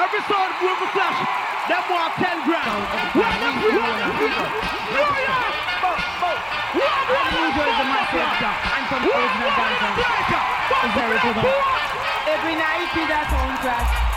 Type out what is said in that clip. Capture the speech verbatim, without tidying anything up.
Every sound with a flash, them want ten grand. What the Unusual is the massive and some original dancers. It's very good. Every night we that soundtrack.